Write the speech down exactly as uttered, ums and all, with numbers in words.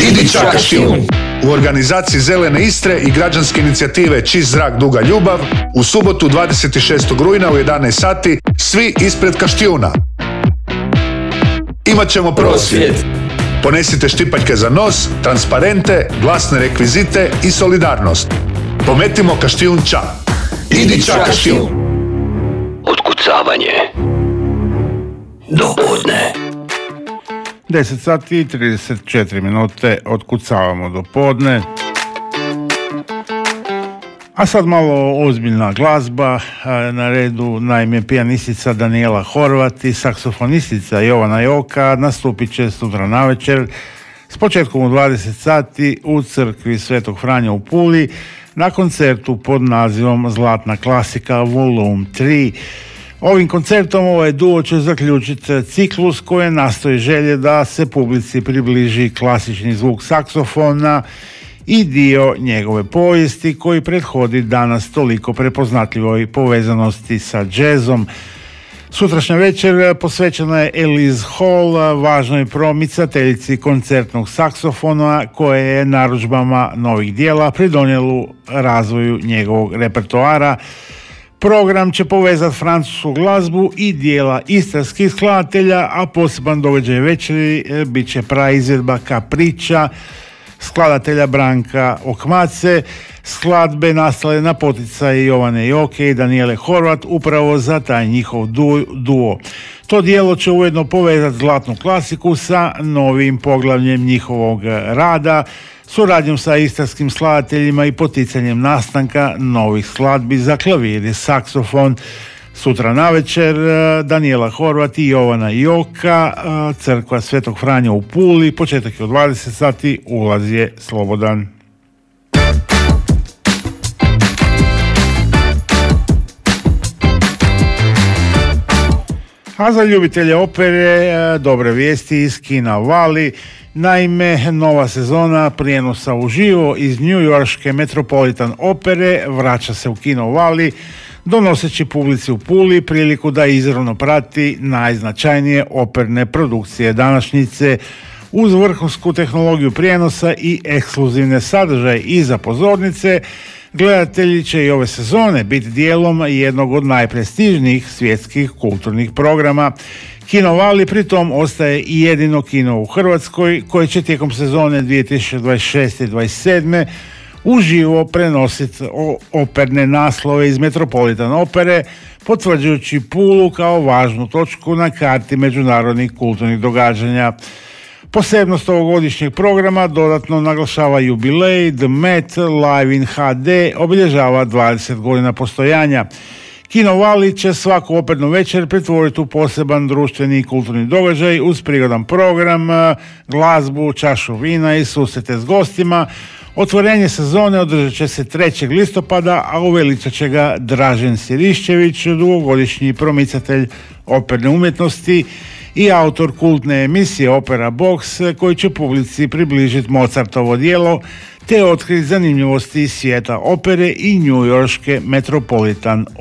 Idi ča Kaštijun. U organizaciji Zelene Istre i građanske inicijative Čist zrak, duga ljubav u subotu dvadeset šestog rujna u jedanaest sati svi ispred Kaštijuna. Imat ćemo prosvjed. Ponesite štipaljke za nos, transparente, glasne rekvizite i solidarnost. Pometimo Kaštijun ča. Idi ča Kaštijun. Otkucavanje do podne. deset sati i trideset četiri minute, otkucavamo do podne. A sad malo ozbiljna glazba, na redu naime pijanistica Danijela Horvat i saksofonistica Jovana Joka nastupit će sutra navečer s početkom u dvadeset sati u crkvi Svetog Franje u Puli na koncertu pod nazivom Zlatna klasika Volume tri. Ovim koncertom ovaj duo će zaključiti ciklus koji nastoji želje da se publici približi klasični zvuk saksofona i dio njegove povijesti koji prethodi danas toliko prepoznatljivoj povezanosti sa džezom. Sutrašnja večer posvećena je Elise Hall, važnoj promicateljici koncertnog saksofona koje je narudžbama novih dijela pridonijelo razvoju njegovog repertoara. Program će povezati francusku glazbu i dijela istarskih skladatelja, a poseban događaj večeri bit će praizvedba Kapriča skladatelja Branka Okmace, skladbe nastale na poticaj Jovane Joke i Danijele Horvat upravo za taj njihov duo. To dijelo će ujedno povezati zlatnu klasiku sa novim poglavljem njihovog rada, suradnjom sa istarskim skladateljima i poticanjem nastanka novih skladbi za klavir i saksofon. Sutra navečer Danijela Horvat i Jovana Joka, crkva Svetog Franja u Puli, početak je u dvadeset sati, ulaz je slobodan. A za ljubitelje opere dobre vijesti iz kina Vali. Naime, nova sezona prijenosa uživo iz njujorške Metropolitan opere vraća se u kino Vali, donoseći publici u Puli priliku da izravno prati najznačajnije operne produkcije današnjice. Uz vrhunsku tehnologiju prijenosa i ekskluzivne sadržaje iza pozornice, gledatelji će i ove sezone biti dijelom jednog od najprestižnijih svjetskih kulturnih programa. Kino Vali pritom ostaje i jedino kino u Hrvatskoj koje će tijekom sezone dvije tisuće dvadeset šeste dvadeset sedme uživo prenositi operne naslove iz Metropolitan opere, potvrđujući Pulu kao važnu točku na karti međunarodnih kulturnih događanja. Posebnost ovogodišnjeg programa dodatno naglašava jubilej. The Met Live in ha de obilježava dvadeset godina postojanja. Kino Vali će svaku opernu večer pretvoriti u poseban društveni i kulturni događaj uz prigodan program, glazbu, čašu vina i susrete s gostima. Otvorenje sezone održat će se trećeg listopada, a uveličat će ga Dražen Sirišćević, dugogodišnji promicatelj operne umjetnosti i autor kultne emisije Opera Box, koji će publici približiti Mozartovo djelo te otkriti zanimljivosti iz svijeta opere i njujorške Metropolitan